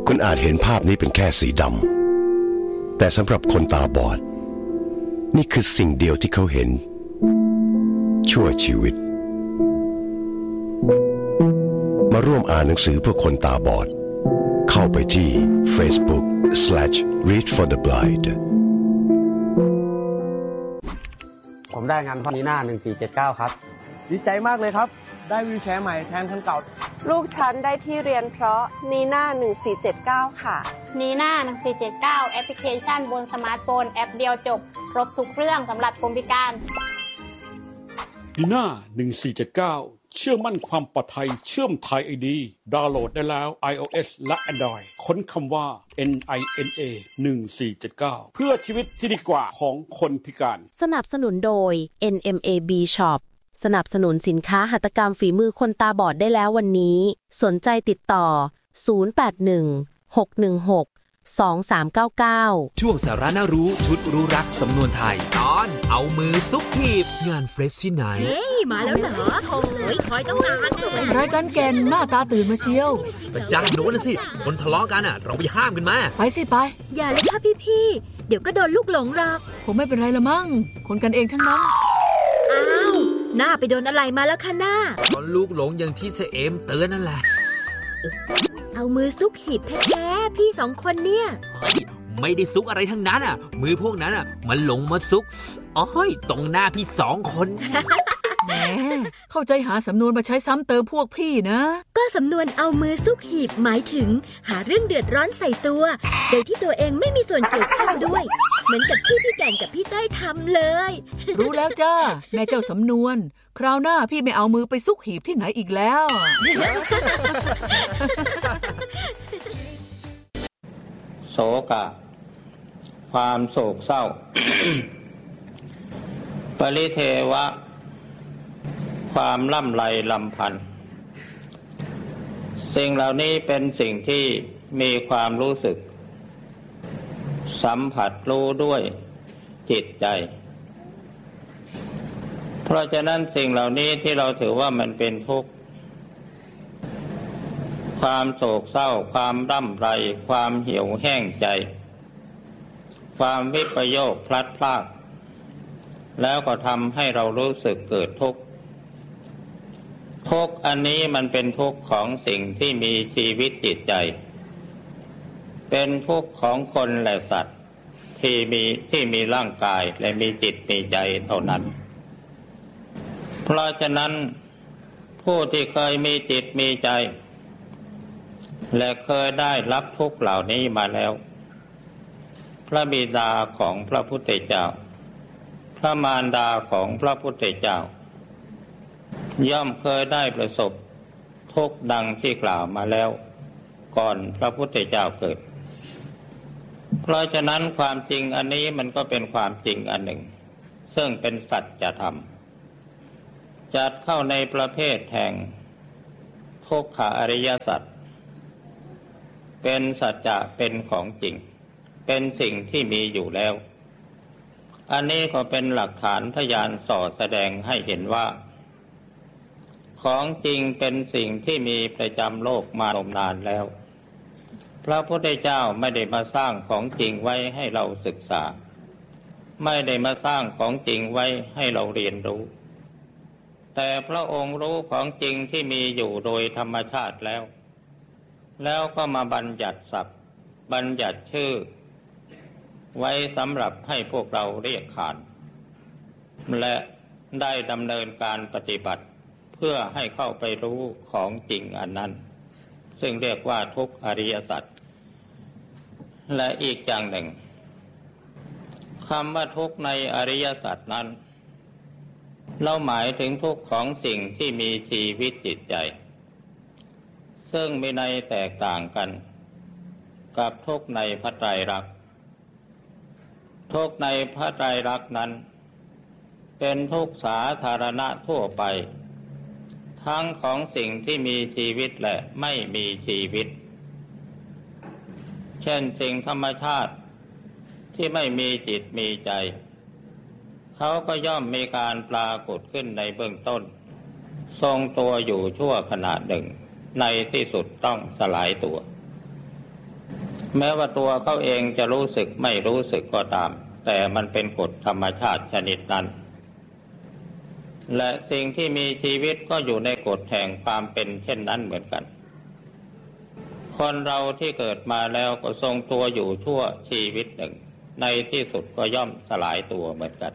คุณอาจเห็นภาพนี้เป็นแค่สีดำแต่สำหรับคนตาบอดนี่คือสิ่งเดียวที่เขาเห็นชั่วชีวิตมาร่วมอ่านหนังสือเพื่อคนตาบอดเข้าไปที่ Facebook/readfortheblind ผมได้งานพอนีน่า1479ครับดีใจมากเลยครับได้วีลแชร์ใหม่แทนคันเก่าลูกฉันได้ที่เรียนเพราะนีน่า1479ค่ะนีน่า1479แอปพลิเคชันบนสมาร์ทโฟนแอปเดียวจบครบทุกเรื่องสำหรับคนพิการนีน่า1479เชื่อมั่นความปลอดภัยเชื่อมไทย ID ดาวน์โหลดได้แล้ว iOS และ Android ค้นคำว่า NINA 1479เพื่อชีวิตที่ดีกว่าของคนพิการสนับสนุนโดย NMAB Shop สนับสนุนสินค้าหัตถกรรมฝีมือคนตาบอดได้แล้ววันนี้สนใจติดต่อ0816162399 ช่วงสาระน่ารู้ชุดรู้รักสำนวนไทยตอนเอามือซุกหีบงานเฟรชที่ไหนเฮ้ยมาแล้วเหรอโอ้ยคอยต้องนานรายการแก่นหน้าตาตื่นมาเชียวก็ด้านโน้นนะสิคนทะเลาะกันอ่ะเราไปห้ามกันมาไปสิไปอย่าเลยค่ะพี่ๆเดี๋ยวก็โดนลูกหลงหรอกผมไม่เป็นไรละมั้งคนกันเองทั้งนั้นอ้าวหน้าไปโดนอะไรมาแล้วคะหน้าตอนลูกหลงอย่างที่เสเอมเตือนนั่นแหละเอามือซุกหีบแท้ๆพี่2คนเนี่ยไม่ได้ซุกอะไรทั้งนั้นอ่ะมือพวกนั้นอ่ะมันหลงมาซุกตรงหน้าพี่2คนแหมเข้าใจหาสำนวนมาใช้ซ้ำเติมพวกพี่นะก็สำนวนเอามือซุกหีบหมายถึงหาเรื่องเดือดร้อนใส่ตัวโดยที่ตัวเองไม่มีส่วนเกี่ยวข้องด้วยเหมือนกับที่พี่แก่นกับพี่ต้อยทำเลยรู้แล้วจ้าแม่เจ้าสำนวนคราวหน้าพี่ไม่เอามือไปซุกหีบที่ไหนอีกแล้วโศกะความโศกเศร้า ปริเทวะความล่ำไรลำพันธ์สิ่งเหล่านี้เป็นสิ่งที่มีความรู้สึกสัมผัสรู้ด้วยจิตใจเพราะฉะนั้นสิ่งเหล่านี้ที่เราถือว่ามันเป็นทุกข์ความโศกเศร้าความร่ำไรความเหี่ยวแห้งใจความวิปโยคพลัดพรากแล้วก็ทำให้เรารู้สึกเกิดทุกข์ทุกข์อันนี้มันเป็นทุกข์ของสิ่งที่มีชีวิตจิตใจเป็นทุกข์ของคนและสัตว์ที่มีร่างกายและมีจิตมีใจเท่านั้นเพราะฉะนั้นผู้ที่เคยมีจิตมีใจและเคยได้รับทุกข์เหล่านี้มาแล้วพระบิดาของพระพุทธเจ้าพระมารดาของพระพุทธเจ้าย่อมเคยได้ประสบทุกข์ดังที่กล่าวมาแล้วก่อนพระพุทธเจ้าเกิดเพราะฉะนั้นความจริงอันนี้มันก็เป็นความจริงอันหนึ่งซึ่งเป็นสัจธรรมจัดเข้าในประเภทแห่งทุกขอริยสัจเป็นสัจจะเป็นของจริงเป็นสิ่งที่มีอยู่แล้วอันนี้ก็เป็นหลักฐานพยานส่อแสดงให้เห็นว่าของจริงเป็นสิ่งที่มีประจำโลกมานานแล้วพระพุทธเจ้าไม่ได้มาสร้างของจริงไว้ให้เราศึกษาไม่ได้มาสร้างของจริงไว้ให้เราเรียนรู้แต่พระองค์รู้ของจริงที่มีอยู่โดยธรรมชาติแล้วก็มาบัญญัติศัพท์บัญญัติชื่อไว้สำหรับให้พวกเราเรียกขานและได้ดำเนินการปฏิบัติเพื่อให้เข้าไปรู้ของจริงอันนั้นซึ่งเรียกว่าทุกขอริยสัจและอีกอย่างหนึ่งคำว่าทุกข์ในอริยสัจนั้นเราหมายถึงทุกข์ของสิ่งที่มีชีวิตจิตใจซึ่งมีในแตกต่างกันกับทุกข์ในพระไตรลักษณ์ทุกข์ในพระไตรลักษณ์นั้นเป็นทุกข์สาธารณะทั่วไปทั้งของสิ่งที่มีชีวิตและไม่มีชีวิตเช่นสิ่งธรรมชาติที่ไม่มีจิตมีใจเขาก็ย่อมมีการปรากฏขึ้นในเบื้องต้นทรงตัวอยู่ชั่วขณะหนึ่งในที่สุดต้องสลายตัวแม้ว่าตัวเขาเองจะรู้สึกไม่รู้สึกก็ตามแต่มันเป็นกฎธรรมชาติชนิดนั้นและสิ่งที่มีชีวิตก็อยู่ในกฎแห่งความเป็นเช่นนั้นเหมือนกันคนเราที่เกิดมาแล้วก็ทรงตัวอยู่ชั่วชีวิตหนึ่งในที่สุดก็ย่อมสลายตัวเหมือนกัน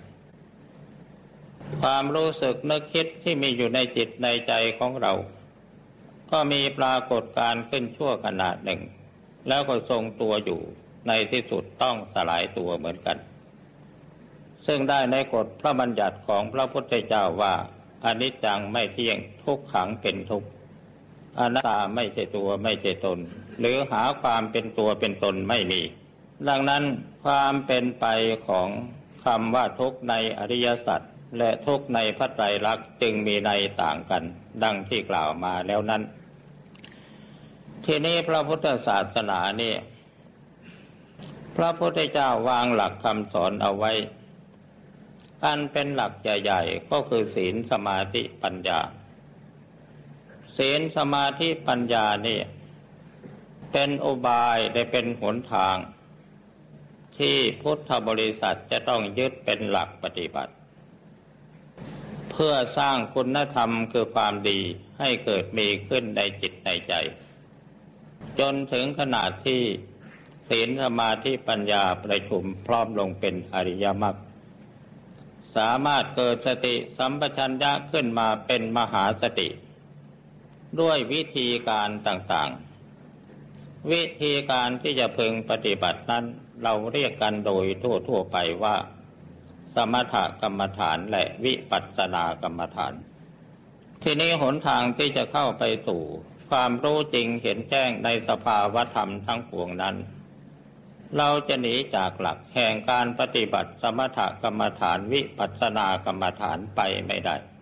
ความรู้สึกนึกคิดที่มีอยู่ในจิตในใจของเราก็มีปรากฏการณ์ขึ้นชั่วขณะหนึ่งแล้วก็ทรงตัวอยู่ในที่สุดต้องสลายตัวเหมือนกันซึ่งได้ในกฎพระบัญญัติของพระพุทธเจ้าว่าอนิจจังไม่เที่ยงทุกขังเป็นทุกข์อนัตตาไม่ใช่ตัวไม่ใช่ตนหรือหาความเป็นตัวเป็นตนไม่มีดังนั้นความเป็นไปของคำว่าทุกข์ในอริยสัจและทุกข์ในพระไตรลักษณ์จึงมีในต่างกันดังที่กล่าวมาแล้วนั้นทีนี้พระพุทธศาสนานี่พระพุทธเจ้าวางหลักคำสอนเอาไว้อันเป็นหลักใหญ่ๆก็คือศีลสมาธิปัญญาศีลสมาธิปัญญานี่เป็นอุบายได้เป็นหนทางที่พุทธบริษัทจะต้องยึดเป็นหลักปฏิบัติเพื่อสร้างคุณธรรมคือความดีให้เกิดมีขึ้นในจิตในใจจนถึงขนาดที่ศีลสมาธิปัญญาประชุมพร้อมลงเป็นอริยมรรคสามารถเกิดสติสัมปชัญญะขึ้นมาเป็นมหาสติด้วยวิธีการต่างๆวิธีการที่จะพึงปฏิบัตินั้นเราเรียกกันโดยทั่วๆไปว่าสมถกรรมฐานและวิปัสสนากรรมฐานทีนี้หนทางที่จะเข้าไปสู่ความรู้จริงเห็นแจ้งในสภาวธรรมทั้งปวงนั้นเราจะหนีจากหลักแห่งการปฏิบัติสมถกรรมฐานวิปัสสนากรรมฐานไปไม่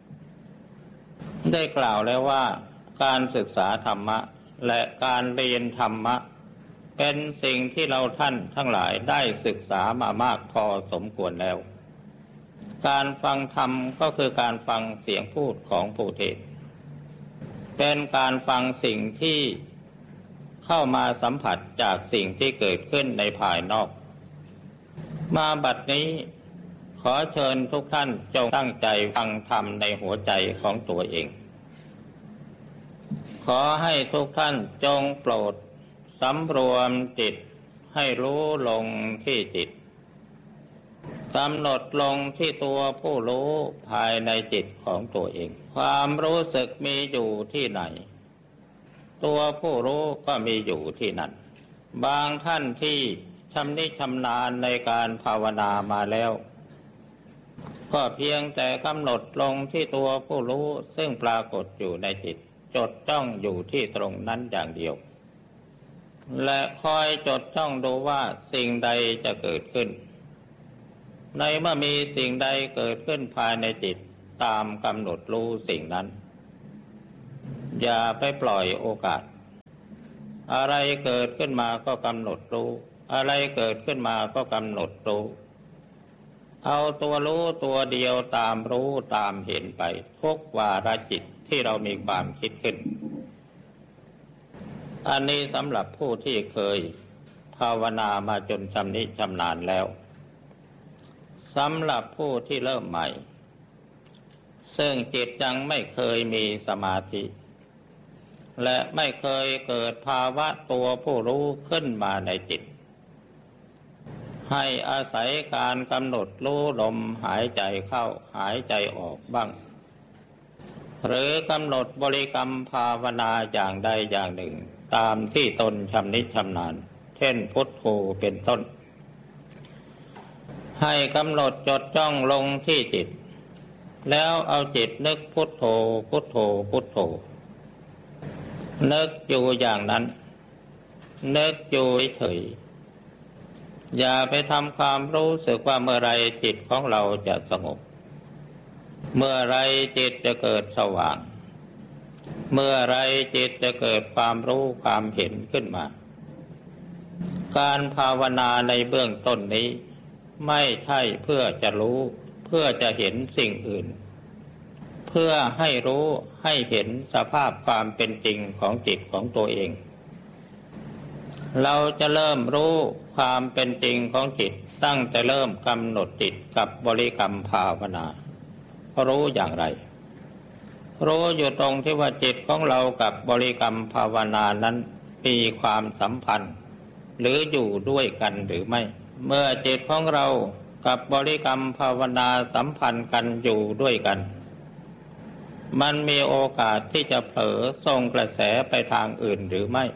ได้กล่าวแล้วว่าการศึกษาธรรมะและการเรียนธรรมะเป็นสิ่งที่เราท่านทั้งหลายได้ศึกษามามากพอสมควรแล้วการฟังธรรมก็คือการฟังเสียงพูดของผู้เทศน์เป็นการฟังสิ่งที่เข้ามาสัมผัสจากสิ่งที่เกิดขึ้นในภายนอกมาบัดนี้ขอเชิญทุกท่านจงตั้งใจฟังธรรมในหัวใจของตัวเองขอให้ทุกท่านจงโปรดสำรวมจิตให้รู้ลงที่จิตกำหนดลงที่ตัวผู้รู้ภายในจิตของตัวเองความรู้สึกมีอยู่ที่ไหนตัวผู้รู้ก็มีอยู่ที่นั่นบางท่านที่ชำนิชำนาญในการภาวนามาแล้วก็เพียงแต่กำหนดลงที่ตัวผู้รู้ซึ่งปรากฏอยู่ในจิตจดจ้องอยู่ที่ตรงนั้นอย่างเดียวและคอยจดจ้องดูว่าสิ่งใดจะเกิดขึ้นในเมื่อมีสิ่งใดเกิดขึ้นภายในจิตตามกำหนดรู้สิ่งนั้นอย่าไปปล่อยโอกาสอะไรเกิดขึ้นมาก็กำหนดรู้อะไรเกิดขึ้นมาก็กำหนดรู้เอาตัวรู้ตัวเดียวตามรู้ตามเห็นไปทุกวาระจิตที่เรามีความคิดขึ้นอันนี้สำหรับผู้ที่เคยภาวนามาจนชำนิชำนาญแล้วสำหรับผู้ที่เริ่มใหม่ซึ่งจิตยังไม่เคยมีสมาธิและไม่เคยเกิดภาวะตัวผู้รู้ขึ้นมาในจิตให้อาศัยการกำหนดรู้ลมหายใจเข้าหายใจออกบ้างหรือกำหนดบริกรรมภาวนาอย่างใดอย่างหนึ่งตามที่ตนชำนิชำนาญเช่นพุทโธเป็นต้นให้กำหนดจดจ้องลงที่จิตแล้วเอาจิตนึกพุทโธพุทโธพุทโธนึกอยู่อย่างนั้นนึกอยู่เฉยอย่าไปทำความรู้สึกว่าเมื่อไรจิตของเราจะสงบเมื่อไรจิตจะเกิดสว่างเมื่อไรจิตจะเกิดความรู้ความเห็นขึ้นมาการภาวนาในเบื้องต้นนี้ไม่ใช่เพื่อจะรู้เพื่อจะเห็นสิ่งอื่นเพื่อให้รู้ให้เห็นสภาพความเป็นจริงของจิตของตัวเองเราจะเริ่มรู้ความเป็นจริงของจิตตั้งแต่เริ่มกำหนดจิตกับบริกรรมภาวนารู้อย่างไรรู้อยู่ตรงที่ว่าจิตของเรากับบริกรรมภาวนานั้นมีความสัมพันธ์หรืออยู่ด้วยกันหรือไม่เมื่อจิตของเรากับบริกรรมภาวนาสัมพันธ์กันอยู่ด้วยกันมันมีโอกาสที่จะเผลอส่งกระแสไปทางอื่นหรือไม่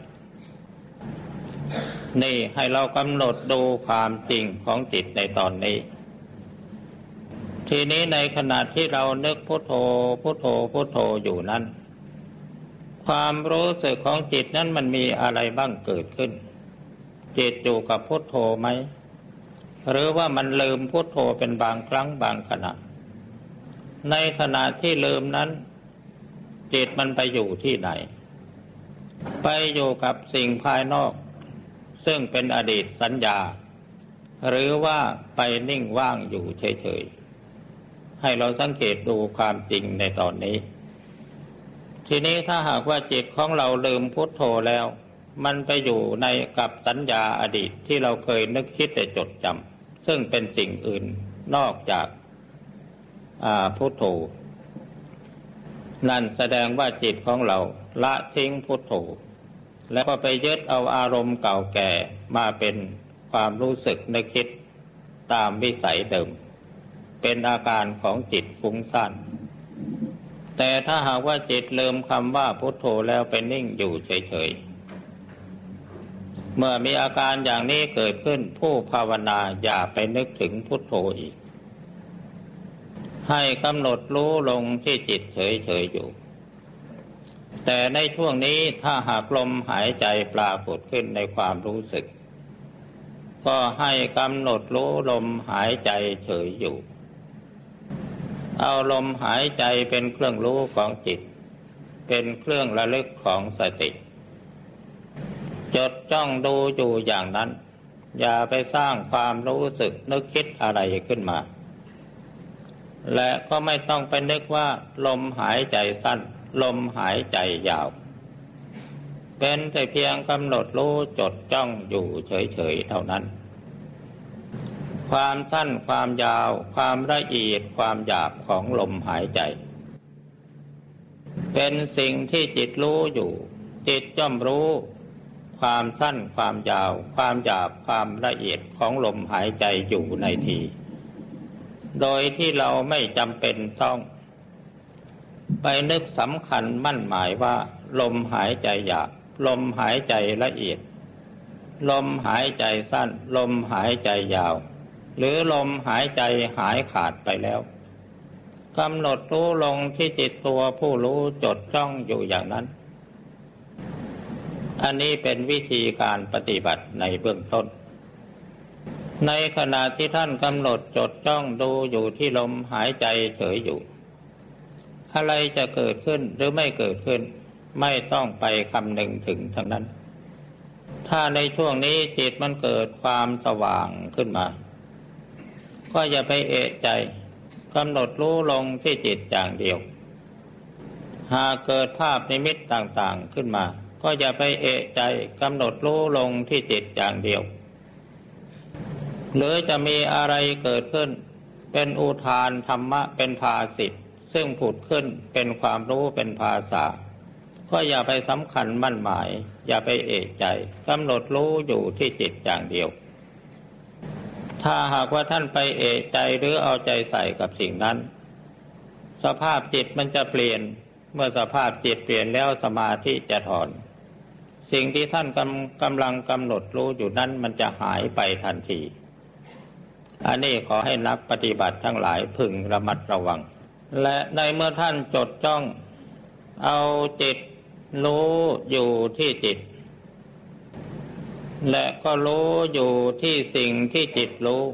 นี่ให้เรากำหนดดูความจริงของจิตในตอนนี้ทีนี้ในขณะที่เรานึกพุทโธพุทโธพุทโธอยู่นั้นความรู้สึกของจิตนั้นมันมีอะไรบ้างเกิดขึ้นจิตอยู่กับพุทโธไหมหรือว่ามันลืมพุทโธเป็นบางครั้งบางขณะในขณะที่ลืมนั้นจิตมันไปอยู่ที่ไหนไปอยู่กับสิ่งภายนอกซึ่งเป็นอดีตสัญญาหรือว่าไปนิ่งว่างอยู่เฉยๆให้เราสังเกตดูความจริงในตอนนี้ทีนี้ถ้าหากว่าจิตของเราลืมพุทโธแล้วมันไปอยู่ในกับสัญญาอดีตที่เราเคยนึกคิดแต่จดจำซึ่งเป็นสิ่งอื่นนอกจากพุทโธนั่นแสดงว่าจิตของเราละทิ้งพุทโธแล้วก็ไปยึดเอาอารมณ์เก่าแก่มาเป็นความรู้สึกนึกคิดตามวิสัยเดิมเป็นอาการของจิตฟุ้งซ่านแต่ถ้าหากว่าจิตลืมคำว่าพุทโธแล้วไปนิ่งอยู่เฉยๆเมื่อมีอาการอย่างนี้เกิดขึ้นผู้ภาวนาอย่าไปนึกถึงพุทโธอีกให้กำหนดรู้ลงที่จิตเฉยๆอยู่แต่ในช่วงนี้ถ้าหากลมหายใจปรากฏขึ้นในความรู้สึกก็ให้กำหนดรู้ลมหายใจเฉยอยู่เอาลมหายใจเป็นเครื่องรู้ของจิตเป็นเครื่องระลึกของสติจดจ้องดูอยู่อย่างนั้นอย่าไปสร้างความรู้สึกนึกคิดอะไรขึ้นมาและก็ไม่ต้องไปนึกว่าลมหายใจสั้นลมหายใจยาวเป็นแต่เพียงกำหนดรู้จดจ้องอยู่เฉยๆเท่านั้นความสั้นความยาวความละเอียดความหยาบของลมหายใจเป็นสิ่งที่จิตรู้อยู่จิตย่อมรู้ความสั้นความยาวความหยาบความละเอียดของลมหายใจอยู่ในทีโดยที่เราไม่จำเป็นต้องไปนึกสำคัญมั่นหมายว่าลมหายใจหยาบลมหายใจละเอียดลมหายใจสั้นลมหายใจยาวหรือลมหายใจหายขาดไปแล้วกำหนดรู้ลงที่จิตตัวผู้รู้จดจ้องอยู่อย่างนั้นอันนี้เป็นวิธีการปฏิบัติในเบื้องต้นในขณะที่ท่านกำหนดจดจ้องดูอยู่ที่ลมหายใจเฉยอยู่อะไรจะเกิดขึ้นหรือไม่เกิดขึ้นไม่ต้องไปคำนึงถึงทั้งนั้นถ้าในช่วงนี้จิตมันเกิดความสว่างขึ้นมาก็อย่าไปเอะใจกำหนดรู้ลงที่จิตอย่างเดียวหากเกิดภาพนิมิตต่างๆขึ้นมาก็อย่าไปเอะใจกำหนดรู้ลงที่จิตอย่างเดียวหรือจะมีอะไรเกิดขึ้นเป็นอุทานธรรมะเป็นภาสิทธิ์ซึ่งผุดขึ้นเป็นความรู้เป็นภาษาก็อย่าไปสำคัญมั่นหมายอย่าไปเอะใจกำหนดรู้อยู่ที่จิตอย่างเดียวถ้าหากว่าท่านไปเอะใจหรือเอาใจใส่กับสิ่งนั้นสภาพจิตมันจะเปลี่ยนเมื่อสภาพจิตเปลี่ยนแล้วสมาธิจะถอนสิ่งที่ท่านกำลังกำหนดรู้อยู่นั้นมันจะหายไปทันทีอันนี้ขอให้นักปฏิบัติทั้งหลายพึงระมัดระวังและในเมื่อท่านจดจ้องเอาจิตรู้อยู่ที่จิตและก็รู้อยู่ที่สิ่งที่จิตรู้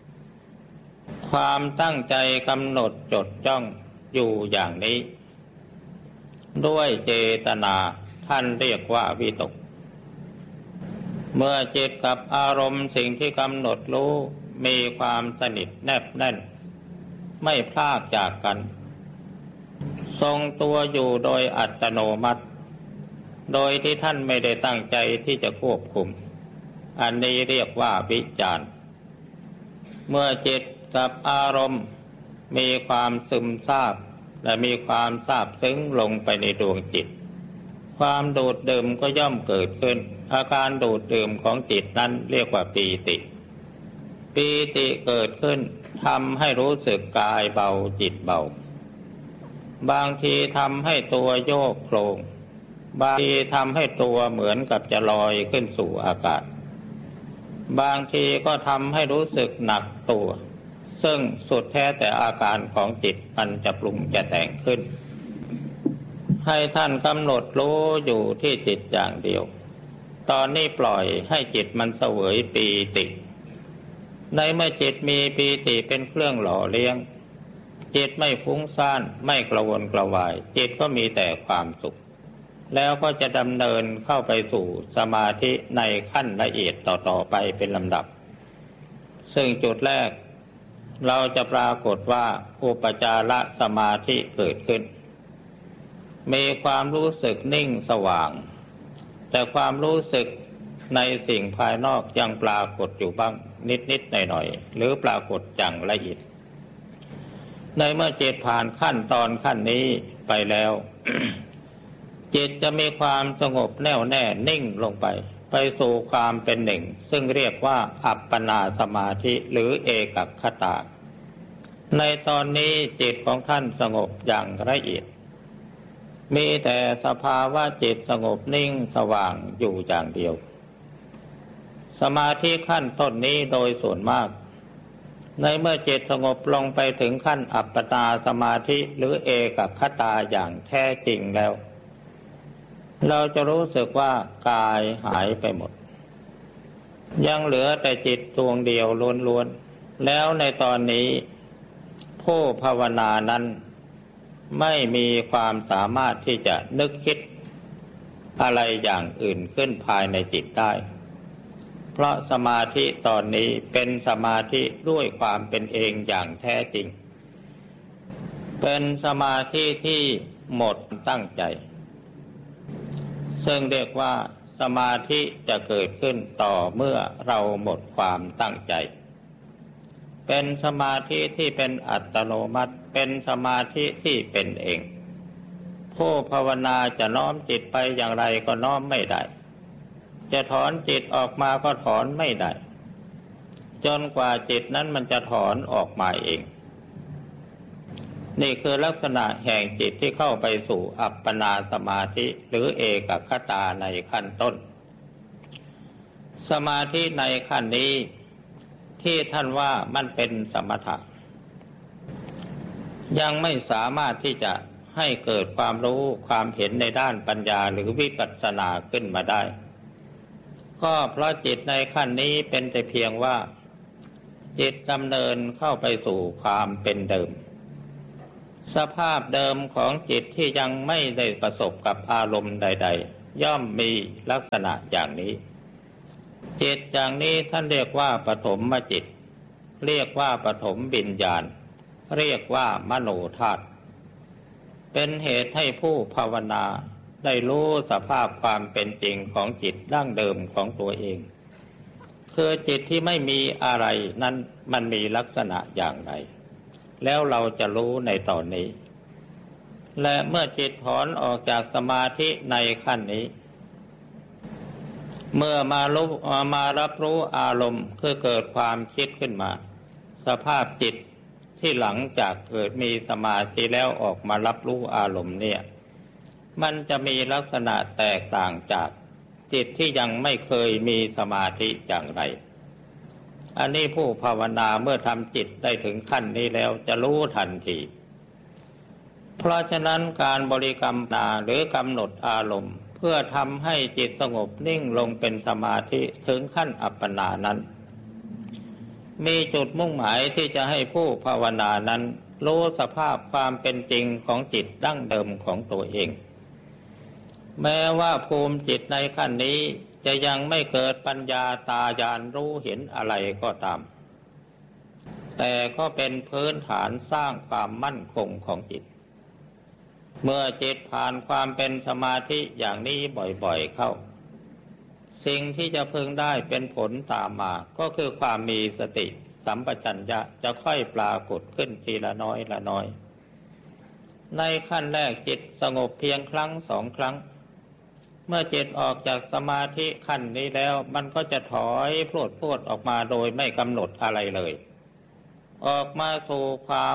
ความตั้งใจกำหนดจดจ้องอยู่อย่างนี้ด้วยเจตนาท่านเรียกว่าวิตกเมื่อจิตกับอารมณ์สิ่งที่กำหนดรู้มีความสนิทแนบแน่นไม่พลากจากกันทรงตัวอยู่โดยอัตโนมัติโดยที่ท่านไม่ได้ตั้งใจที่จะควบคุมอันนี้เรียกว่าวิจารณ์เมื่อจิตกับอารมณ์มีความซึมซาบและมีความซาบซึ้งลงไปในดวงจิตความดูดดื่มก็ย่อมเกิดขึ้นอาการดูดดื่มของจิตนั้นเรียกว่าปีติปีติเกิดขึ้นทำให้รู้สึกกายเบาจิตเบาบางทีทำให้ตัวโยกโครงบางทีทำให้ตัวเหมือนกับจะลอยขึ้นสู่อากาศบางทีก็ทำให้รู้สึกหนักตัวซึ่งสุดแท้แต่อาการของจิตมันจะปรุงจะแต่งขึ้นให้ท่านกำหนดรู้อยู่ที่จิตอย่างเดียวตอนนี้ปล่อยให้จิตมันเสวยปีติในเมื่อจิตมีปีติเป็นเครื่องหล่อเลี้ยงจิตไม่ฟุ้งซ่านไม่กระวนกระวายจิตก็มีแต่ความสุขแล้วก็จะดำเนินเข้าไปสู่สมาธิในขั้นละเอียดต่อไปเป็นลำดับซึ่งจุดแรกเราจะปรากฏว่าอุปจารสมาธิเกิดขึ้นมีความรู้สึกนิ่งสว่างแต่ความรู้สึกในสิ่งภายนอกยังปรากฏอยู่บ้างนิดๆหน่อยๆหรือปรากฏอย่างละเอียดในเมื่อจิตผ่านขั้นตอนขั้นนี้ไปแล้ว จิตจะมีความสงบแน่วแน่นิ่งลงไปสู่ความเป็นหนึ่งซึ่งเรียกว่าอัปปนาสมาธิหรือเอกัคคตาในตอนนี้จิตของท่านสงบอย่างละเอียดมีแต่สภาวะจิตสงบนิ่งสว่างอยู่อย่างเดียวสมาธิขั้นต้นนี้โดยส่วนมากในเมื่อจิตสงบลงไปถึงขั้นอัปปนาสมาธิหรือเอกัคคตาอย่างแท้จริงแล้วเราจะรู้สึกว่ากายหายไปหมดยังเหลือแต่จิตดวงเดียวล้วนๆแล้วในตอนนี้ผู้ภาวนานั้นไม่มีความสามารถที่จะนึกคิดอะไรอย่างอื่นขึ้นภายในจิตได้เพราะสมาธิตอนนี้เป็นสมาธิด้วยความเป็นเองอย่างแท้จริงเป็นสมาธิที่หมดตั้งใจซึ่งเรียกว่าสมาธิจะเกิดขึ้นต่อเมื่อเราหมดความตั้งใจเป็นสมาธิที่เป็นอัตโนมัติเป็นสมาธิที่เป็นเองผู้ภาวนาจะน้อมจิตไปอย่างไรก็น้อมไม่ได้จะถอนจิตออกมาก็ถอนไม่ได้จนกว่าจิตนั้นมันจะถอนออกมาเองนี่คือลักษณะแห่งจิตที่เข้าไปสู่อัปปนาสมาธิหรือเอกัคคตาในขั้นต้นสมาธิในขั้นนี้ที่ท่านว่ามันเป็นสมถะยังไม่สามารถที่จะให้เกิดความรู้ความเห็นในด้านปัญญาหรือวิปัสสนาขึ้นมาได้ก็เพราะจิตในขั้นนี้เป็นแต่เพียงว่าจิตดำเนินเข้าไปสู่ความเป็นเดิมสภาพเดิมของจิตที่ยังไม่ได้ประสบกับอารมณ์ใดๆย่อมมีลักษณะอย่างนี้จิตอย่างนี้ท่านเรียกว่าปฐมจิตเรียกว่าปฐมวิญญาณเรียกว่ามโนธาตุเป็นเหตุให้ผู้ภาวนาได้รู้สภาพความเป็นจริงของจิตดั้งเดิมของตัวเองคือจิตที่ไม่มีอะไรนั้นมันมีลักษณะอย่างไรแล้วเราจะรู้ในตอนนี้และเมื่อจิตถอนออกจากสมาธิในขั้นนี้เมื่อมารับรู้อารมณ์คือเกิดความคิดขึ้นมาสภาพจิตที่หลังจากเกิดมีสมาธิแล้วออกมารับรู้อารมณ์เนี่ยมันจะมีลักษณะแตกต่างจากจิตที่ยังไม่เคยมีสมาธิอย่างไรอันนี้ผู้ภาวนาเมื่อทำจิตได้ถึงขั้นนี้แล้วจะรู้ทันทีเพราะฉะนั้นการบริกรรมนาหรือกำหนดอารมณ์เพื่อทำให้จิตสงบนิ่งลงเป็นสมาธิถึงขั้นอัปปนานั้นมีจุดมุ่งหมายที่จะให้ผู้ภาวนานั้นรู้สภาพความเป็นจริงของจิตดั้งเดิมของตัวเองแม้ว่าภูมิจิตในขั้นนี้จะยังไม่เกิดปัญญาตาญาณรู้เห็นอะไรก็ตามแต่ก็เป็นพื้นฐานสร้างความมั่นคงของจิตเมื่อจิตผ่านความเป็นสมาธิอย่างนี้บ่อยๆเข้าสิ่งที่จะพึงได้เป็นผลตามมาก็คือความมีสติสัมปชัญญะจะค่อยปรากฏขึ้นทีละน้อยละน้อยในขั้นแรกจิตสงบเพียงครั้งสองครั้งเมื่อจิตออกจากสมาธิขั้นนี้แล้วมันก็จะถอยพรวดพรวดออกมาโดยไม่กำหนดอะไรเลยออกมาสู่ความ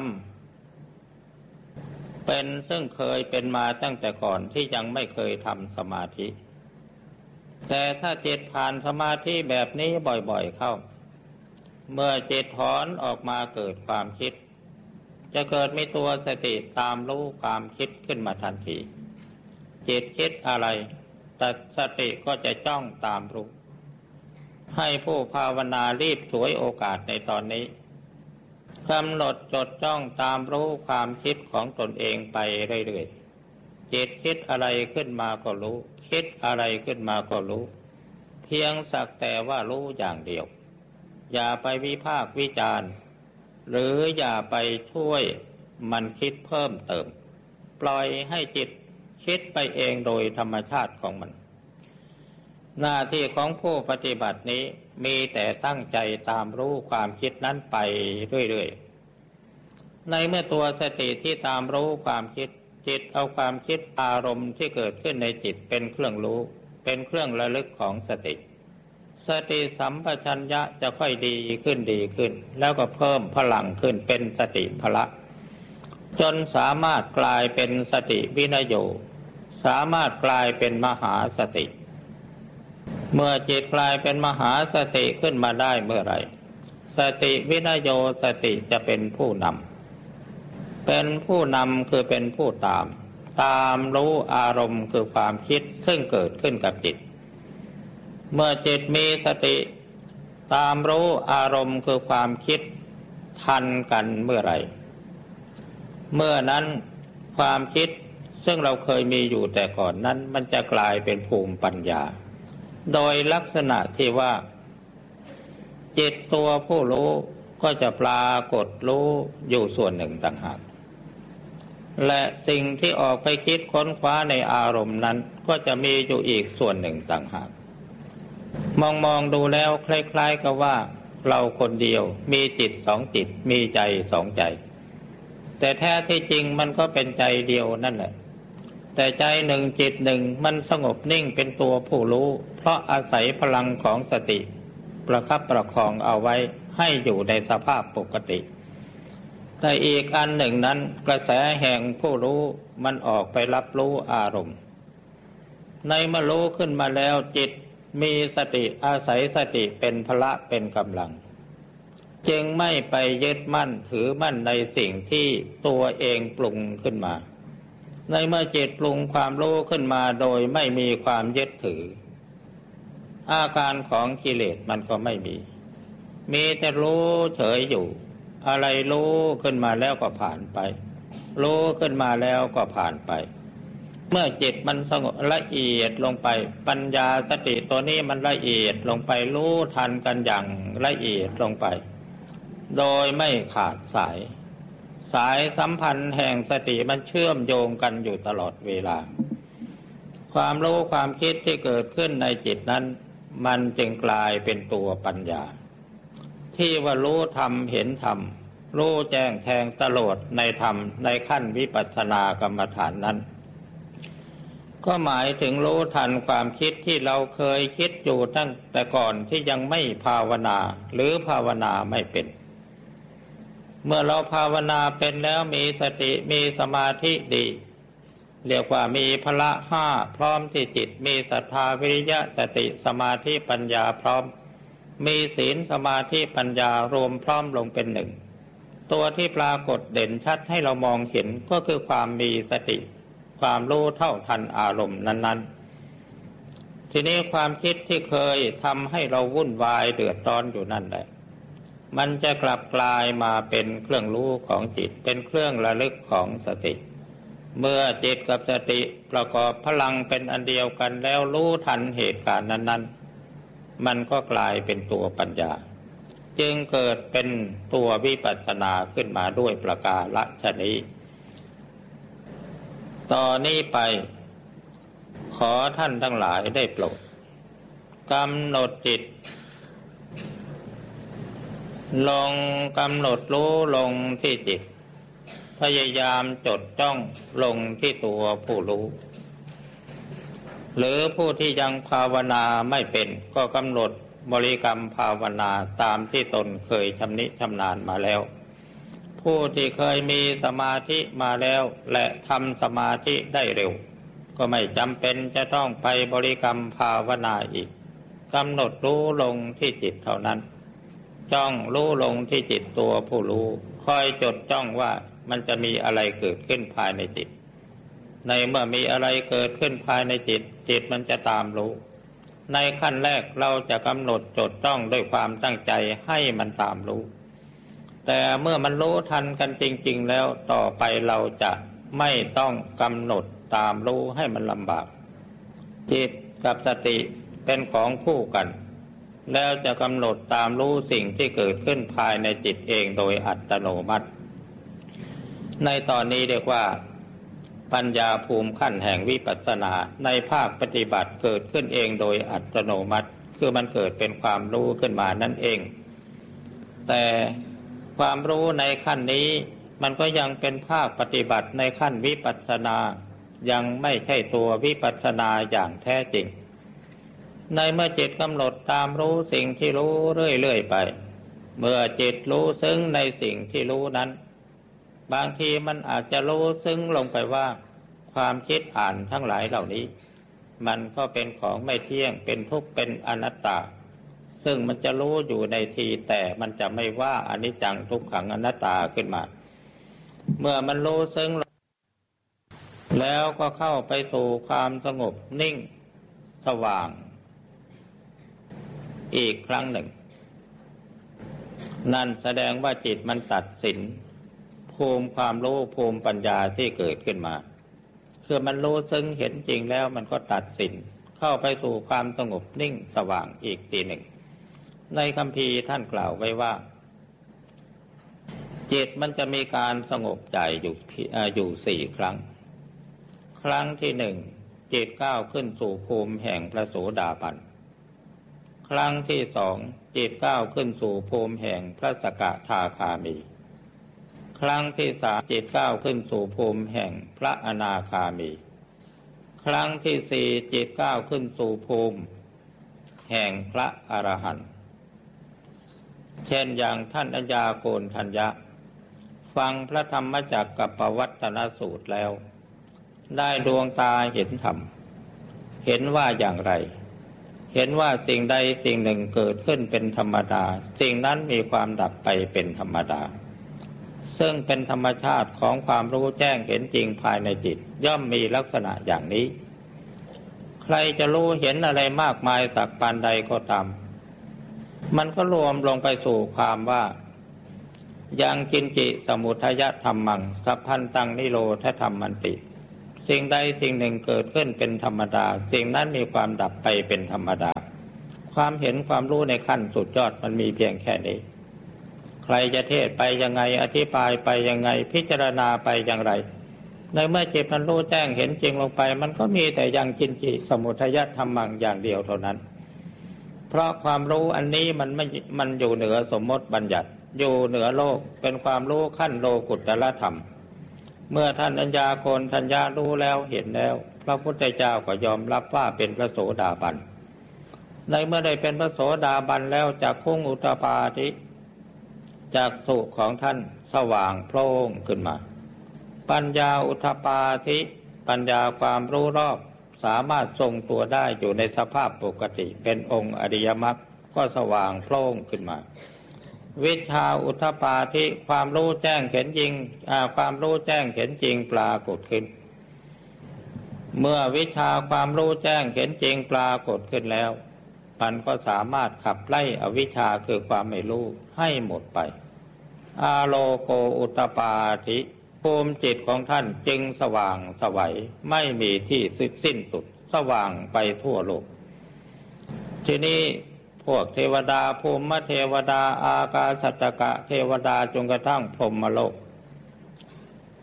เป็นซึ่งเคยเป็นมาตั้งแต่ก่อนที่ยังไม่เคยทำสมาธิแต่ถ้าจิตผ่านสมาธิแบบนี้บ่อยๆเข้าเมื่อจิตถอนออกมาเกิดความคิดจะเกิดมีตัวสติตามรู้ความคิดขึ้นมาทันทีจิตคิดอะไรแต่สติก็จะจ้องตามรู้ให้ผู้ภาวนารีบฉวยโอกาสในตอนนี้กำหนดจดจ้องตามรู้ความคิดของตนเองไปเรื่อยๆจิตคิดอะไรขึ้นมาก็รู้คิดอะไรขึ้นมาก็รู้เพียงสักแต่ว่ารู้อย่างเดียวอย่าไปวิพากษ์วิจารณ์หรืออย่าไปช่วยมันคิดเพิ่มเติมปล่อยให้จิตคิดไปเองโดยธรรมชาติของมันหน้าที่ของผู้ปฏิบัตินี้มีแต่ตั้งใจตามรู้ความคิดนั้นไปเรื่อยๆในเมื่อตัวสติที่ตามรู้ความคิดจิตเอาความคิดอารมณ์ที่เกิดขึ้นในจิตเป็นเครื่องรู้เป็นเครื่องระลึกของสติสัมปชัญญะจะค่อยดีขึ้นแล้วก็เพิ่มพลังขึ้นเป็นสติพละจนสามารถกลายเป็นสติวินโยสามารถกลายเป็นมหาสติเมื่อจิตกลายเป็นมหาสติขึ้นมาได้เมื่อไหร่สติวินโยสติจะเป็นผู้นำคือเป็นผู้ตามรู้อารมณ์คือความคิดซึ่งเกิดขึ้นกับจิตเมื่อจิตมีสติตามรู้อารมณ์คือความคิดทันกันเมื่อไหร่เมื่อนั้นความคิดซึ่งเราเคยมีอยู่แต่ก่อนนั้นมันจะกลายเป็นภูมิปัญญาโดยลักษณะที่ว่าจิตตัวผู้รู้ก็จะปรากฏรู้อยู่ส่วนหนึ่งต่างหากและสิ่งที่ออกไปคิดค้นคว้าในอารมณ์นั้นก็จะมีอยู่อีกส่วนหนึ่งต่างหากมองดูแล้วคล้ายๆกับว่าเราคนเดียวมีจิตสองจิตมีใจสองใจแต่แท้ที่จริงมันก็เป็นใจเดียวนั่นแหละแต่ใจหนึ่งจิตหนึ่งมันสงบนิ่งเป็นตัวผู้รู้เพราะอาศัยพลังของสติประคับประคองเอาไว้ให้อยู่ในสภาพปกติแต่อีกอันหนึ่งนั้นกระแสแห่งผู้รู้มันออกไปรับรู้อารมณ์ในเมื่อรู้ขึ้นมาแล้วจิตมีสติอาศัยสติเป็นพละเป็นกำลังจึงไม่ไปยึดมั่นถือมั่นในสิ่งที่ตัวเองปรุงขึ้นมาในเมื่อจิตปรุงความรู้ขึ้นมาโดยไม่มีความยึดถืออาการของกิเลสมันก็ไม่มีแต่รู้เฉยอยู่อะไรรู้ขึ้นมาแล้วก็ผ่านไปรู้ขึ้นมาแล้วก็ผ่านไปเมื่อจิตมันสงบละเอียดลงไปปัญญาสติตัวนี้มันละเอียดลงไปรู้ทันกันอย่างละเอียดลงไปโดยไม่ขาดสายสัมพันธ์แห่งสติมันเชื่อมโยงกันอยู่ตลอดเวลาความรู้ความคิดที่เกิดขึ้นในจิตนั้นมันจึงกลายเป็นตัวปัญญาที่ว่ารู้ธรรมเห็นธรรมรู้แจ้งแทงตลอดในธรรมในขั้นวิปัสสนากรรมฐานนั้นก็หมายถึงรู้ทันความคิดที่เราเคยคิดอยู่ตั้งแต่ก่อนที่ยังไม่ภาวนาหรือภาวนาไม่เป็นเมื่อเราภาวนาเป็นแล้วมีสติมีสมาธิดีเรียกว่ามีพละห้าพร้อมที่จิตมีศรัทธาวิริยะสติสมาธิปัญญาพร้อมมีศีลสมาธิปัญญารวมพร้อมลงเป็นหนึ่งตัวที่ปรากฏเด่นชัดให้เรามองเห็นก็คือความมีสติความรู้เท่าทันอารมณ์นั้นๆทีนี้ความคิดที่เคยทำให้เราวุ่นวายเดือดร้อนอยู่นั่นแหละมันจะกลับกลายมาเป็นเครื่องรู้ของจิตเป็นเครื่องระลึกของสติเมื่อจิตกับสติประกอบพลังเป็นอันเดียวกันแล้วรู้ทันเหตุการณ์นั้นๆมันก็กลายเป็นตัวปัญญาจึงเกิดเป็นตัววิปัสสนาขึ้นมาด้วยประการฉะนี้ต่อนนี้ไปขอท่านทั้งหลายได้โปรดกำหนดจิตลงกำหนดรู้ลงที่จิตพยายามจดจ้องลงที่ตัวผู้รู้หรือผู้ที่ยังภาวนาไม่เป็นก็กำหนดบริกรรมภาวนาตามที่ตนเคยชำนิชำนาญมาแล้วผู้ที่เคยมีสมาธิมาแล้วและทำสมาธิได้เร็วก็ไม่จำเป็นจะต้องไปบริกรรมภาวนาอีกกำหนดรู้ลงที่จิตเท่านั้นจ้องรู้ลงที่จิตตัวผู้รู้คอยจดจ้องว่ามันจะมีอะไรเกิดขึ้นภายในจิตในเมื่อมีอะไรเกิดขึ้นภายในจิตจิตมันจะตามรู้ในขั้นแรกเราจะกำหนดจดจ้องด้วยความตั้งใจให้มันตามรู้แต่เมื่อมันรู้ทันกันจริงๆแล้วต่อไปเราจะไม่ต้องกำหนดตามรู้ให้มันลำบากจิตกับสติเป็นของคู่กันแล้วจะกำหนดตามรู้สิ่งที่เกิดขึ้นภายในจิตเองโดยอัตโนมัติในตอนนี้เรียกว่าปัญญาภูมิขั้นแห่งวิปัสสนาในภาคปฏิบัติเกิดขึ้นเองโดยอัตโนมัติคือมันเกิดเป็นความรู้ขึ้นมานั่นเองแต่ความรู้ในขั้นนี้มันก็ยังเป็นภาคปฏิบัติในขั้นวิปัสสนายังไม่ใช่ตัววิปัสสนาอย่างแท้จริงในเมื่อจิตกำหนดตามรู้สิ่งที่รู้เรื่อยๆไปเมื่อจิตรู้ซึ้งในสิ่งที่รู้นั้นบางทีมันอาจจะรู้ซึ้งลงไปว่าความคิดอ่านทั้งหลายเหล่านี้มันก็เป็นของไม่เที่ยงเป็นทุกข์เป็นอนัตตาซึ่งมันจะรู้อยู่ในทีแต่มันจะไม่ว่าอนิจจังทุกขังอนัตตาขึ้นมาเมื่อมันรู้ซึ้งแล้วก็เข้าไปสู่ความสงบนิ่งสว่างอีกครั้งหนึ่งนั่นแสดงว่าจิตมันตัดสินภูมิความรู้ภูมิปัญญาที่เกิดขึ้นมาคือมันรู้ซึ้งเห็นจริงแล้วมันก็ตัดสินเข้าไปสู่ความสงบนิ่งสว่างอีกทีหนึ่งในคัมภีร์ท่านกล่าวไว้ว่าจิตมันจะมีการสงบใจอยู่4 ครั้งครั้งที่1จิตก้าวขึ้นสู่ภูมิแห่งพระโสดาบันครั้งที่2จิตก้าวขึ้นสู่ภูมิแห่งพระสกทาคามีครั้งที่3จิตก้าวขึ้นสู่ภูมิแห่งพระอนาคามีครั้งที่4จิตก้าวขึ้นสู่ภูมิแห่งพระอรหันต์เช่นอย่างท่านอัญญาโกณฑัญญะฟังพระธรรมจักรกับปวัตตนสูตรแล้วได้ดวงตาเห็นธรรมเห็นว่าอย่างไรเห็นว่าสิ่งใดสิ่งหนึ่งเกิดขึ้นเป็นธรรมดาสิ่งนั้นมีความดับไปเป็นธรรมดาซึ่งเป็นธรรมชาติของความรู้แจ้งเห็นจริงภายในจิตย่อมมีลักษณะอย่างนี้ใครจะรู้เห็นอะไรมากมายสักปานใดก็ตามมันก็รวมลงไปสู่ความว่ายังกินจิสมุทัยธรรมังสัพพันตังนิโรธธรรมันติสิ่งใดสิ่งหนึ่งเกิดขึ้นเป็นธรรมดาสิ่งนั้นมีความดับไปเป็นธรรมดาความเห็นความรู้ในขั้นสุดยอดมันมีเพียงแค่นี้ใครจะเทศไปยังไงอธิบายไปยังไงพิจารณาไปอย่างไรในเมื่อจิตมันรู้แจ้งเห็นจริงลงไปมันก็มีแต่ยังกินจิสมุทัยธรรมังอย่างเดียวเท่านั้นเพราะความรู้อันนี้มันอยู่เหนือสมมติบัญญัติอยู่เหนือโลกเป็นความรู้ขั้นโลกุตตรธรรมเมื่อท่านอัญญาโกณฑัญญะรู้แล้วเห็นแล้วพระพุทธเจ้าก็ยอมรับว่าเป็นพระโสดาบันในเมื่อได้เป็นพระโสดาบันแล้วจากคุ้งอุตตปาธิจากสุของท่านสว่างโพล่งขึ้นมาปัญญาอุทธปาธิปัญญาความรู้รอบสามารถทรงตัวได้อยู่ในสภาพปกติเป็นองค์อริยมรรคก็สว่างโพล่งขึ้นมาวิชชาอุทธปาธิความรู้แจ้งเห็นจริงความรู้แจ้งเห็นจริงปรากฏขึ้นเมื่อวิชชาความรู้แจ้งเห็นจริงปรากฏขึ้นแล้วมันก็สามารถขับไล่อวิชชาคือความไม่รู้ให้หมดไปอาโลโกอุตตปาธิภูมิจิตของท่านจึงสว่างไสวไม่มีที่สิ้นสุดสว่างไปทั่วโลกทีนี้พวกเทวดาภูมิเทวดาอากาสัตตกะเทวดาจนกระทั่งพรหมโลก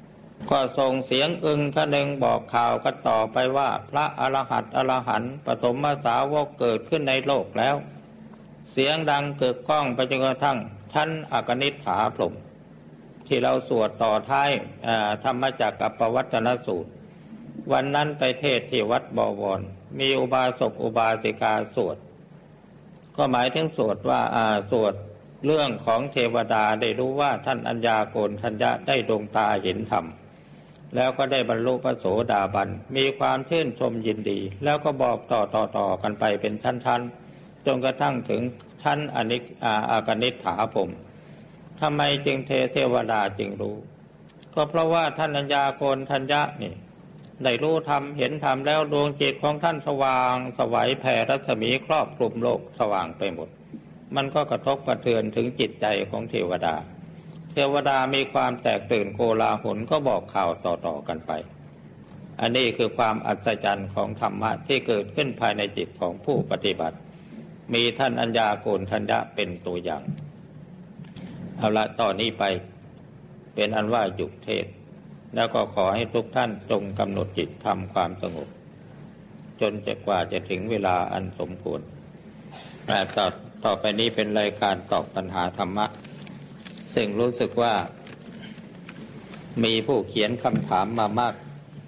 ก็ส่งเสียงอึงคนึงบอกข่าวกันต่อไปว่าพระอรหันต์ปฐมสาวกเกิดขึ้นในโลกแล้วเสียงดังกึกก้องไปจนกระทั่งชั้นอกนิษฐาพรหมที่เราสวดต่อท้ายธรรมจักรกับปวัตตนสูตรวันนั้นไปเทศที่วัดบวรมีอุบาสกอุบาสิกาสวดก็หมายถึงสวดว่าสวดเรื่องของเทวดาได้รู้ว่าท่านอัญญาโกณทัญญะได้ดวงตาเห็นธรรมแล้วก็ได้บรรลุพระโสดาบันมีความชื่นชมยินดีแล้วก็บอกต่อกันไปเป็นชั้นๆจนกระทั่งถึงชั้นอกนิษฐาพรหมทำไมจึงเทวดาจึงรู้ก็เพราะว่าท่านอัญญาโกณทัญญะนี่ได้รู้ธรรมเห็นธรรมแล้วดวงจิตของท่านสว่างไสวแผ่รัศมีครอบคลุมโลกสว่างไปหมดมันก็กระทบกระเทือนถึงจิตใจของเทวดามีความแตกตื่นโกลาหลก็บอกข่าวต่อกันไปอันนี้คือความอัศจรรย์ของธรรมะที่เกิดขึ้นภายในจิตของผู้ปฏิบัติมีท่านอัญญาโกณทัญญะเป็นตัวอย่างเอาละต่อนนี้ไปเป็นอันว่าหยุดเทศแล้วก็ขอให้ทุกท่านจงกำหนดจิตทำความสงบจนกว่าจะถึงเวลาอันสมควรต่อไปนี้เป็นรายการตอบปัญหาธรรมะซึ่งรู้สึกว่ามีผู้เขียนคำถามมามาก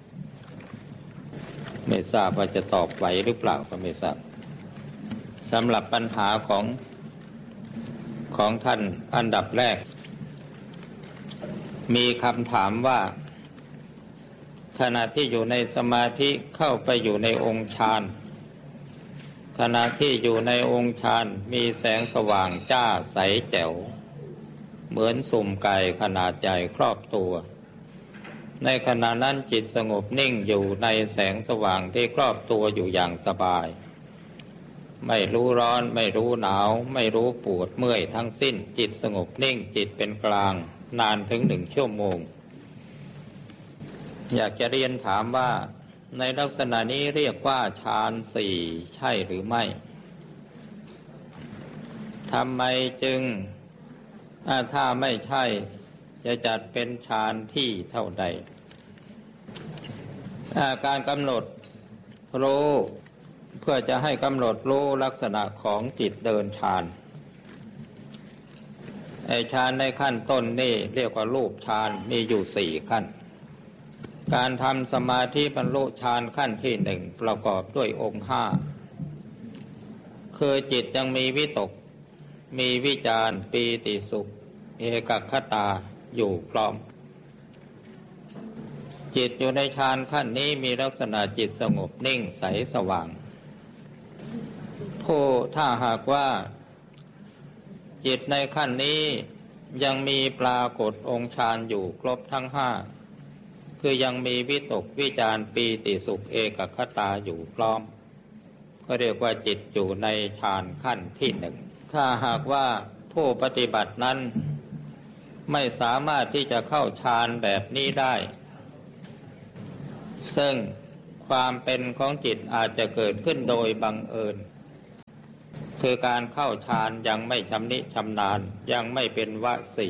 ไม่ทราบว่าจะตอบไหวหรือเปล่าก็ไม่ทราบสำหรับปัญหาของท่านอันดับแรกมีคำถามว่าขณะที่อยู่ในสมาธิเข้าไปอยู่ในองค์ฌานขณะที่อยู่ในองค์ฌานมีแสงสว่างจ้าใสแจ๋วเหมือนสุ่มไก่ขนาดใหญ่ครอบตัวในขณะนั้นจิตสงบนิ่งอยู่ในแสงสว่างที่ครอบตัวอยู่อย่างสบายไม่รู้ร้อนไม่รู้หนาวไม่รู้ปวดเมื่อยทั้งสิ้นจิตสงบนิ่งจิตเป็นกลางนานถึง1 ชั่วโมงอยากจะเรียนถามว่าในลักษณะนี้เรียกว่าฌาน4ใช่หรือไม่ทำไมจึงถ้าไม่ใช่จะจัดเป็นฌานที่เท่าใดการกำหนดรู้เพื่อจะให้กำหนดรู้ลักษณะของจิตเดินฌานฌานในขั้นต้นนี่เรียกว่ารูปฌานมีอยู่4ขั้นการทำสมาธิบรรลุฌานขั้นที่1ประกอบด้วยองค์5คือจิตยังมีวิตกมีวิจารปีติสุขเอกคตาอยู่พร้อมจิตอยู่ในฌานขั้นนี้มีลักษณะจิตสงบนิ่งใสสว่างถ้าหากว่าจิตในขั้นนี้ยังมีปรากฏองค์ฌานอยู่ครบทั้ง5คือยังมีวิตกวิจารปีติสุขเอกคตาอยู่พร้อมก็เรียกว่าจิตอยู่ในฌานขั้นที่1ถ้าหากว่าผู้ปฏิบัตินั้นไม่สามารถที่จะเข้าฌานแบบนี้ได้ซึ่งความเป็นของจิตอาจจะเกิดขึ้นโดยบังเอิญคือการเข้าฌานยังไม่ชำนิชำนาญยังไม่เป็นวสี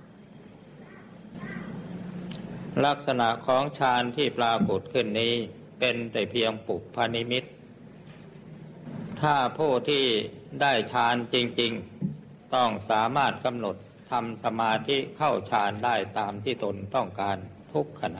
ลักษณะของฌานที่ปรากฏขึ้นนี้เป็นแต่เพียงปุพพนิมิตถ้าผู้ที่ได้ฌานจริงๆต้องสามารถกำหนดทำสมาธิเข้าฌานได้ตามที่ตนต้องการทุกขณะ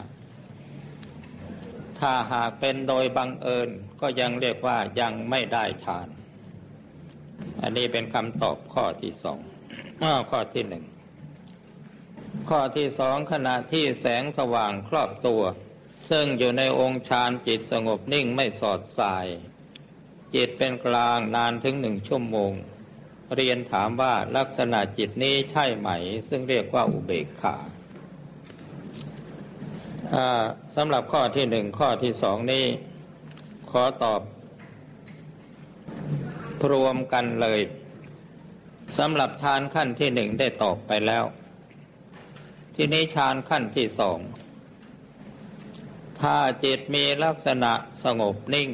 ถ้าหากเป็นโดยบังเอิญก็ยังเรียกว่ายังไม่ได้ฌานอันนี้เป็นคำตอบข้อที่2ข้อที่1ข้อที่2ขณะที่แสงสว่างครอบตัวซึ่งอยู่ในองค์ฌานจิตสงบนิ่งไม่สอดสายจิตเป็นกลางนานถึง1 ชั่วโมงเรียนถามว่าลักษณะจิตนี้ใช่ไหมซึ่งเรียกว่าอุเบกขาสำหรับข้อที่1ข้อที่2นี้ขอตอบรวมกันเลยสำหรับฌานขั้นที่1ได้ตอบไปแล้วทีนี้ฌานขั้นที่2ถ้าจิตมีลักษณะสงบนิ่ง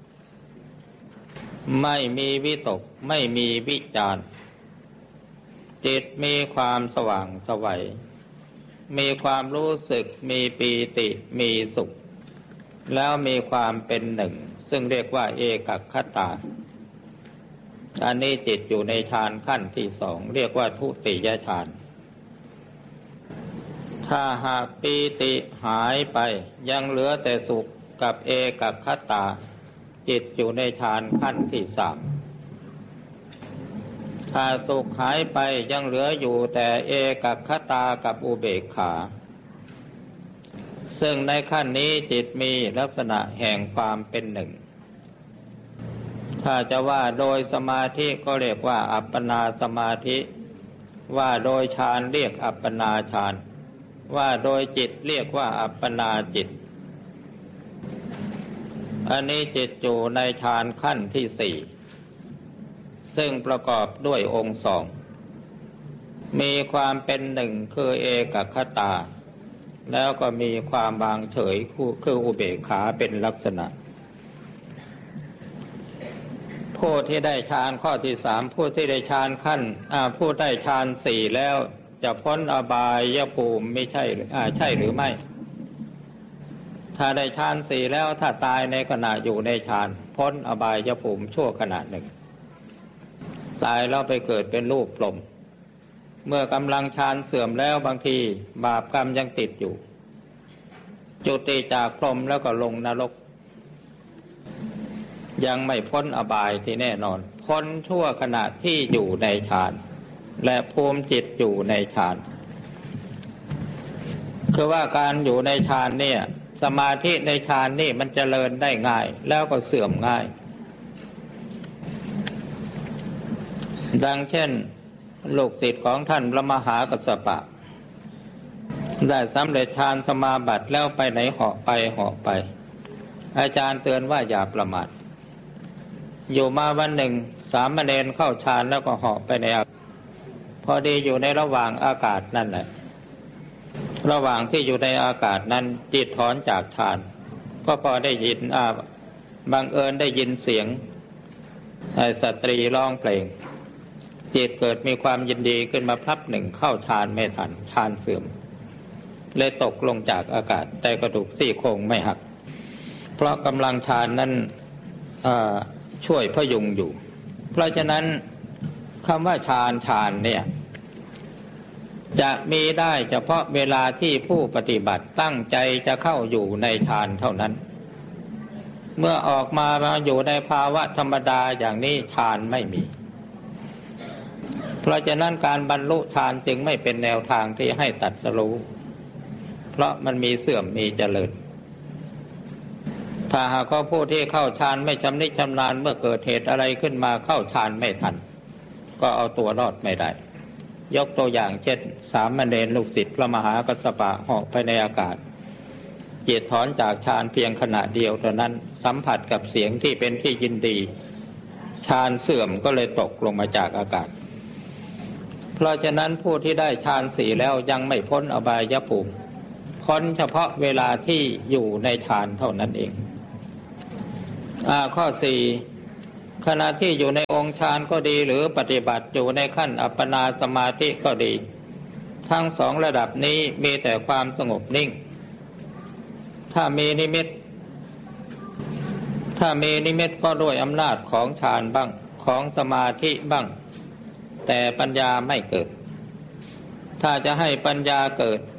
ไม่มีวิตกไม่มีวิจารจิตมีความสว่างไสวมีความรู้สึกมีปีติมีสุขแล้วมีความเป็นหนึ่งซึ่งเรียกว่าเอกัคคตาอันนี้จิตอยู่ในฌานขั้นที่สองเรียกว่าทุติยฌานถ้าหากปีติหายไปยังเหลือแต่สุขกับเอกัคคตาจิตอยู่ในฌานขั้นที่สามถ้าสุขหายไปยังเหลืออยู่แต่เอกัคคตากับอุเบกขาซึ่งในขั้นนี้จิตมีลักษณะแห่งความเป็นหนึ่งถ้าจะว่าโดยสมาธิก็เรียกว่าอัปปนาสมาธิว่าโดยฌานเรียกอัปปนาฌานว่าโดยจิตเรียกว่าอัปปนาจิตอันนี้จิตอยู่ในฌานขั้นที่สี่ซึ่งประกอบด้วยองค์สองมีความเป็นหนึ่งคือเอกัคคตาแล้วก็มีความวางเฉยคืออุเบกขาเป็นลักษณะผู้ที่ได้ฌานข้อที่สามผู้ที่ได้ฌานขั้นผู้ได้ฌานสี่แล้วจะพ้นอบายภูมิไม่ใช่ใช่หรือไม่ถ้าได้ฌานสี่แล้วถ้าตายในขณะอยู่ในฌานพ้นอบายภูมิชั่วขณะหนึ่งตายแล้วไปเกิดเป็นรูปพรหมเมื่อกำลังฌานเสื่อมแล้วบางทีบาปกรรมยังติดอยู่จุติจากพรหมแล้วก็ลงนรกยังไม่พ้นอบายที่แน่นอนพ้นชั่วขณะที่อยู่ในฌานและภูมิจิตอยู่ในฌานคือว่าการอยู่ในฌานเนี่ยสมาธิในฌานนี่มันเจริญได้ง่ายแล้วก็เสื่อมง่ายดังเช่นลูกศิษย์ของท่านพระมหากัสสปะได้สำเร็จฌานสมาบัติแล้วไปไหนเหาะไปอาจารย์เตือนว่าอย่าประมาทอยู่มาวันหนึ่งสามเณรเข้าฌานแล้วก็เหาะไปในอากาศพอดีอยู่ในระหว่างอากาศนั่นแหละระหว่างที่อยู่ในอากาศนั้นจิตถอนจากฌานก็พอได้ยินบังเอิญได้ยินเสียงสตรีร้องเพลงจิตเกิดมีความยินดีขึ้นมาพลับหนึ่งเข้าฌานไม่ทันฌานเสื่อมเลยตกลงจากอากาศแต่กระดูกซี่โครงไม่หักเพราะกำลังฌานนั้นช่วยพยุงอยู่เพราะฉะนั้นคำว่าฌานเนี่ยจะมีได้เฉพาะเวลาที่ผู้ปฏิบัติตั้งใจจะเข้าอยู่ในฌานเท่านั้นเมื่อออกมาอยู่ในภาวะธรรมดาอย่างนี้ฌานไม่มีเพราะฉะนั้นการบรรลุฌานจึงไม่เป็นแนวทางที่ให้ตรัสรู้เพราะมันมีเสื่อมมีเจริญถ้าหากว่าผู้ที่เข้าฌานไม่ชำนิชำนาญเมื่อเกิดเหตุอะไรขึ้นมาเข้าฌานไม่ทันก็เอาตัวรอดไม่ได้ยกตัวอย่างเช่นสามเณรลูกศิษย์พระมหากัสสปะเหาะไปในอากาศจิตถอนจากฌานเพียงขณะเดียวเท่านั้นสัมผัสกับเสียงที่เป็นที่ยินดีฌานเสื่อมก็เลยตกลงมาจากอากาศเพราะฉะนั้นผู้ที่ได้ฌานสี่แล้วยังไม่พ้นอบายภูมิพ้นเฉพาะเวลาที่อยู่ในฌานเท่านั้นเองข้อสี่ขณะที่อยู่ในองค์ฌานก็ดีหรือปฏิบัติอยู่ในขั้นอัปปนาสมาธิก็ดีทั้งสองระดับนี้มีแต่ความสงบนิ่งถ้ามีนิมิตก็ด้วยอำนาจของฌานบ้างของสมาธิบ้างแต่ปัญญาไม่เกิดถ้าจะให้ปัญญาเกิด